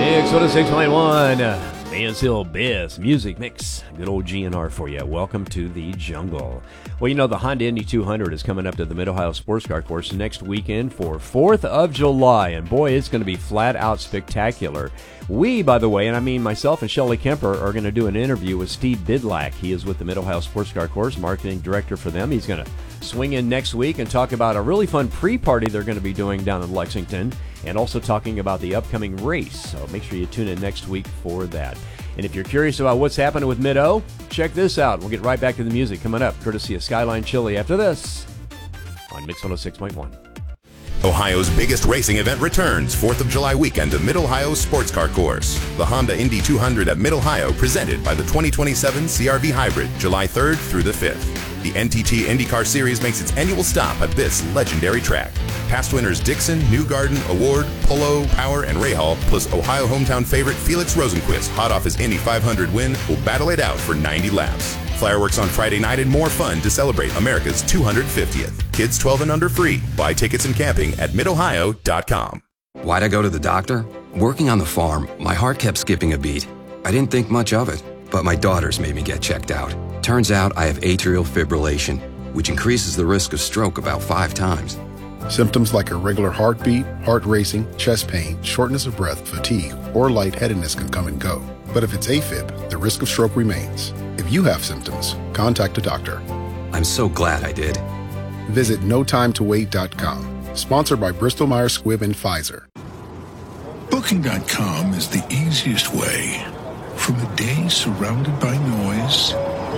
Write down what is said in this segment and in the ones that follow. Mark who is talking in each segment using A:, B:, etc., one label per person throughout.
A: Mix 106.1. Mansfield Best Music Mix. Good old GNR for you. Welcome to the jungle. Well, you know, the Honda Indy 200 is coming up to the Mid-Ohio Sports Car Course next weekend for 4th of July. And boy, it's going to be flat out spectacular. We, by the way, and I mean myself and Shelley Kemper, are going to do an interview with Steve Bidlack. He is with the Mid-Ohio Sports Car Course, marketing director for them. He's going to swing in next week and talk about a really fun pre-party they're going to be doing down in Lexington, and also talking about the upcoming race. So make sure you tune in next week for that. And if you're curious about what's happening with Mid-O, check this out. We'll get right back to the music coming up, courtesy of Skyline Chili after this on Mix 106.1.
B: Ohio's biggest racing event returns 4th of July weekend to Mid-Ohio Sports Car Course. The Honda Indy 200 at Mid-Ohio, presented by the 2027 CR-V Hybrid, July 3rd through the 5th. The NTT IndyCar Series makes its annual stop at this legendary track. Past winners Dixon, Newgarden, Award, Polo, Power, and Rahal, plus Ohio hometown favorite Felix Rosenquist, hot off his Indy 500 win, will battle it out for 90 laps. Fireworks on Friday night and more fun to celebrate America's 250th. Kids 12 and under free. Buy tickets and camping at midohio.com.
C: Why'd I go to the doctor? Working on the farm, my heart kept skipping a beat. I didn't think much of it, but my daughters made me get checked out. Turns out I have atrial fibrillation, which increases the risk of stroke about 5 times.
D: Symptoms like irregular heartbeat, heart racing, chest pain, shortness of breath, fatigue, or lightheadedness can come and go. But if it's AFib, the risk of stroke remains. If you have symptoms, contact a doctor.
C: I'm so glad I did.
D: Visit notimetowait.com. Sponsored by Bristol-Myers Squibb and Pfizer.
E: Booking.com is the easiest way. From a day surrounded by noise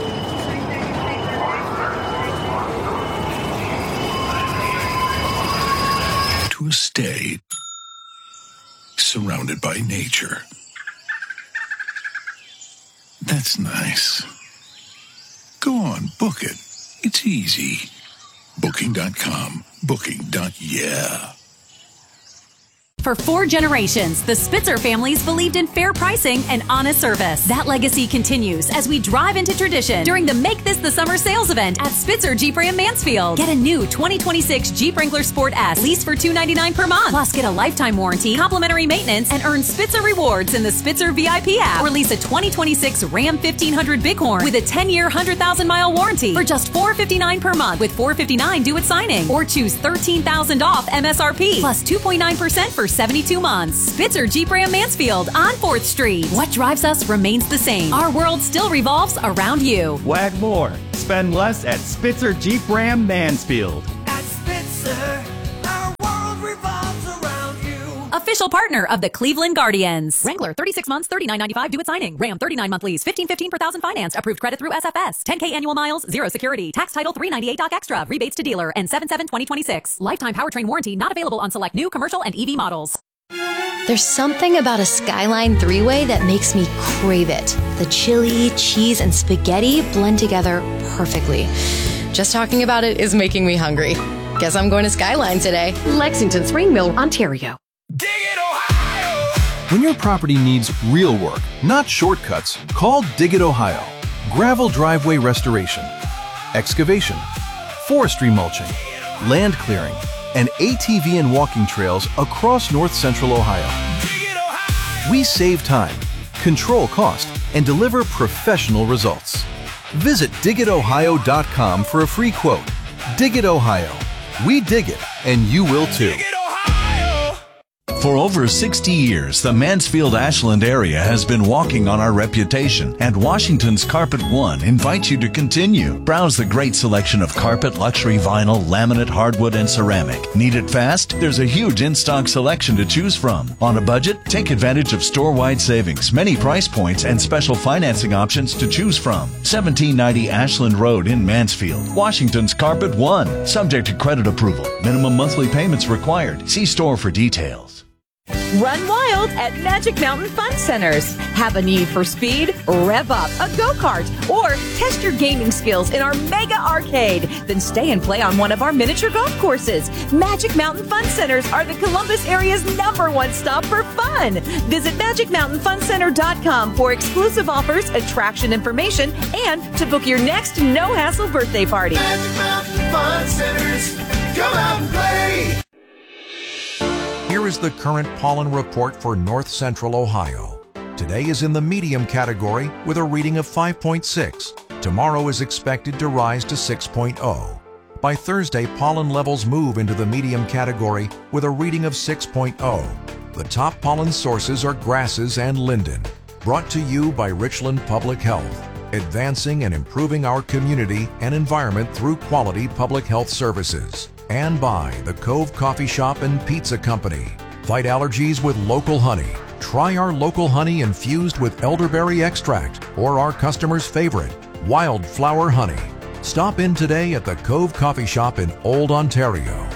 E: to a stay surrounded by nature. That's nice. Go on, book it. It's easy. Booking.com. Booking.yeah.
F: For 4 generations, the Spitzer families believed in fair pricing and honest service. That legacy continues as we drive into tradition during the Make This the Summer sales event at Spitzer Jeep Ram Mansfield. Get a new 2026 Jeep Wrangler Sport S leased for $299 per month. Plus, get a lifetime warranty, complimentary maintenance, and earn Spitzer rewards in the Spitzer VIP app. Or lease a 2026 Ram 1500 Bighorn with a 10-year, 100,000-mile warranty for just $459 per month with $459 due at signing. Or choose $13,000 off MSRP plus 2.9% for 72 months. Spitzer Jeep Ram Mansfield on 4th Street. What drives us remains the same. Our world still revolves around you.
G: Wag more. Spend less at Spitzer Jeep Ram Mansfield.
H: At Spitzer, our world revolves around you.
F: Official partner of the Cleveland Guardians. Wrangler, 36 months, $39.95 due at signing. Ram, 39 month lease, $15.15 per thousand financed. Approved credit through SFS. 10K annual miles, 0 security. Tax title $398 doc extra. Rebates to dealer and 7/7/2026. Lifetime powertrain warranty not available on select new commercial and EV models.
I: There's something about a Skyline 3-Way that makes me crave it. The chili, cheese, and spaghetti blend together perfectly. Just talking about it is making me hungry. Guess I'm going to Skyline today.
J: Lexington, Springmill, Ontario.
H: Dig it, Ohio!
K: When your property needs real work, not shortcuts, call Dig It Ohio. Gravel driveway restoration, excavation, forestry mulching, land clearing, and ATV and walking trails across north central Ohio. We save time, control cost, and deliver professional results. Visit digitohio.com for a free quote. Dig It Ohio. We dig it, and you will too.
L: For over 60 years, the Mansfield-Ashland area has been walking on our reputation, and Washington's Carpet One invites you to continue. Browse the great selection of carpet, luxury vinyl, laminate, hardwood, and ceramic. Need it fast? There's a huge in-stock selection to choose from. On a budget? Take advantage of store-wide savings, many price points, and special financing options to choose from. 1790 Ashland Road in Mansfield. Washington's Carpet One. Subject to credit approval. Minimum monthly payments required. See store for details.
M: Run wild at Magic Mountain Fun Centers. Have a need for speed? Rev up a go-kart or test your gaming skills in our mega arcade. Then stay and play on one of our miniature golf courses. Magic Mountain Fun Centers are the Columbus area's #1 stop for fun. Visit magicmountainfuncenter.com for exclusive offers, attraction information, and to book your next no-hassle birthday party.
H: Magic Mountain Fun Centers. Come out and play.
N: Here Here's the current pollen report for north central Ohio. Today is in the medium category with a reading of 5.6. Tomorrow is expected to rise to 6.0. By Thursday, pollen levels move into the medium category with a reading of 6.0. The top pollen sources are grasses and linden. Brought to you by Richland Public Health, advancing and improving our community and environment through quality public health services. And by the Cove Coffee Shop and Pizza Company. Fight allergies with local honey. Try our local honey infused with elderberry extract or our customers' favorite, wildflower honey. Stop in today at the Cove Coffee Shop in Old Ontario.